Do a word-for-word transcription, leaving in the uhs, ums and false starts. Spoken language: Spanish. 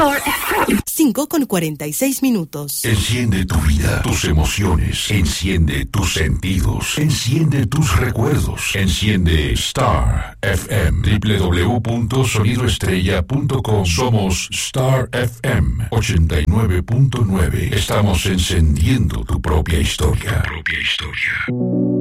Star F M. cinco con cuarenta y seis minutos. Enciende tu vida, tus emociones. Enciende tus sentidos. Enciende tus recuerdos. Enciende Star F M. doble u doble u doble u punto sonido estrella punto com. Somos Star F M ochenta y nueve punto nueve. Estamos encendiendo tu propia historia. Tu propia historia.